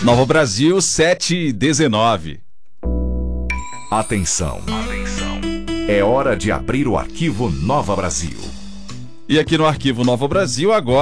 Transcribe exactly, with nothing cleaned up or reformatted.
Nova Brasil, sete e dezenove. Atenção. Atenção. É hora de abrir o arquivo Nova Brasil. E aqui no arquivo Nova Brasil, agora